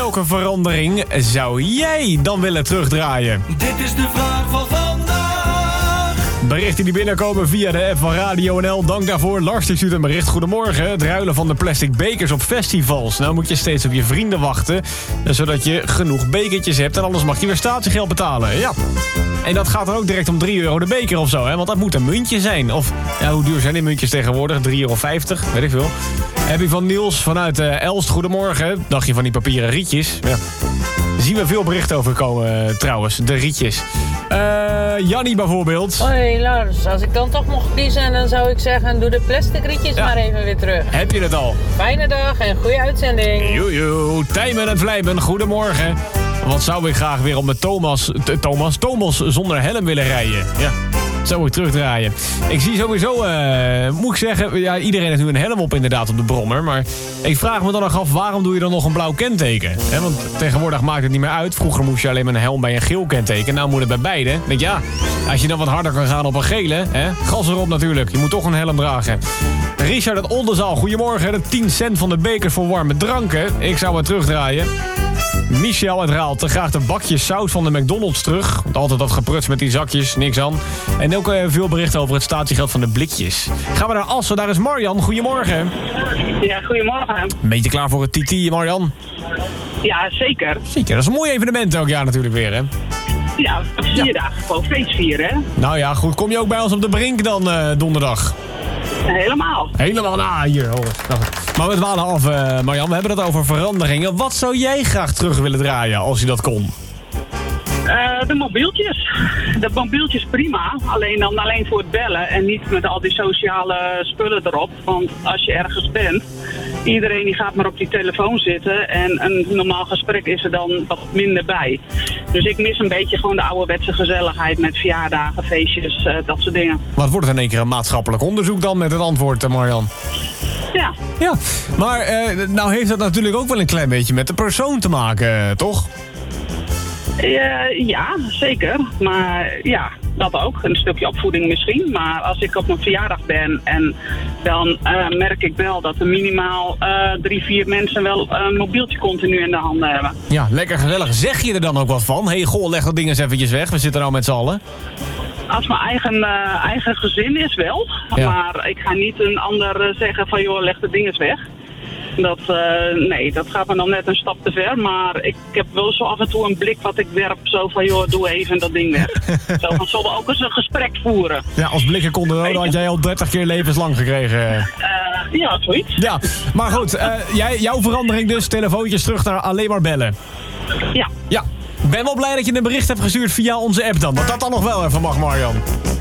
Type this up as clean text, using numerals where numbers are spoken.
welke verandering zou jij dan willen terugdraaien? Dit is de vraag van vandaag. Berichten die binnenkomen via de app van Radio NL. Dank daarvoor. Lars die stuurt een bericht. Goedemorgen. Het ruilen van de plastic bekers op festivals. Nou moet je steeds op je vrienden wachten, zodat je genoeg bekertjes hebt. En anders mag je weer statiegeld betalen. Ja. En dat gaat dan ook direct om €3 de beker of zo, hè? Want dat moet een muntje zijn. Of, ja, hoe duur zijn die muntjes tegenwoordig? €3,50, weet ik veel. Heb je van Niels vanuit Elst. Goedemorgen. Dacht je van die papieren rietjes? Ja. Daar zien we veel berichten over komen, trouwens. De rietjes. Jannie bijvoorbeeld. Hoi Lars, als ik dan toch mocht kiezen, dan zou ik zeggen, doe de plastic rietjes maar even weer terug. Heb je het al? Fijne dag en goede uitzending. Joejoe, Tijmen en Vlijmen, goedemorgen. Wat zou ik graag weer op mijn Thomas zonder helm willen rijden. Ja, zou ik terugdraaien. Ik zie sowieso, moet ik zeggen, ja, iedereen heeft nu een helm op inderdaad op de brommer. Maar ik vraag me dan nog af, waarom doe je dan nog een blauw kenteken? He, want tegenwoordig maakt het niet meer uit. Vroeger moest je alleen met een helm bij een geel kenteken. Nou moet het bij beide. Dan denk je, ja, als je dan wat harder kan gaan op een gele, hè, gas erop natuurlijk. Je moet toch een helm dragen. Richard uit Oldenzaal, goedemorgen. De 10 cent van de bekers voor warme dranken. Ik zou het terugdraaien. Michel uit Raalte, graag de bakjes saus van de McDonald's terug. Want altijd dat gepruts met die zakjes, niks aan. En ook veel berichten over het statiegeld van de blikjes. Gaan we naar Assen, daar is Marjan. Goedemorgen. Ja, goedemorgen. Een beetje klaar voor het TT, Marjan? Ja, zeker. Zeker, dat is een mooi evenement elk jaar natuurlijk weer, hè? Ja, 4 dagen gewoon feest vieren, hè? Nou ja, goed. Kom je ook bij ons op de Brink dan donderdag? Helemaal. Helemaal, hier, hoor. Nou, maar we dwalen af, Marjan. We hebben het over veranderingen. Wat zou jij graag terug willen draaien, als je dat kon? De mobieltjes. De mobieltjes prima, alleen voor het bellen en niet met al die sociale spullen erop. Want als je ergens bent, iedereen die gaat maar op die telefoon zitten en een normaal gesprek is er dan wat minder bij. Dus ik mis een beetje gewoon de ouderwetse gezelligheid met verjaardagen, feestjes, dat soort dingen. Wat wordt het in één keer een maatschappelijk onderzoek dan met het antwoord, Marjan? Ja. Ja, maar nou heeft dat natuurlijk ook wel een klein beetje met de persoon te maken, toch? Ja, zeker. Maar ja, dat ook. Een stukje opvoeding misschien. Maar als ik op mijn verjaardag ben en dan merk ik wel dat er minimaal 3-4 mensen wel een mobieltje continu in de handen hebben. Ja, lekker gezellig. Zeg je er dan ook wat van? Hey, goh, leg dat ding eens eventjes weg. We zitten nou met z'n allen. Als mijn eigen gezin is wel. Ja. Maar ik ga niet een ander zeggen van joh, leg de ding eens weg. Nee, dat gaat me dan net een stap te ver. Maar ik heb wel zo af en toe een blik wat ik werp. Zo van, joh, doe even dat ding weg. Zo van, zullen we ook eens een gesprek voeren? Ja, als blikken konden roden had jij al 30 keer levenslang gekregen. Ja, zoiets. Ja, maar goed. Jouw verandering dus, telefoontjes terug naar alleen maar bellen. Ja. Ja, ik ben wel blij dat je een bericht hebt gestuurd via onze app dan. Dat dat dan nog wel even mag, Marjan.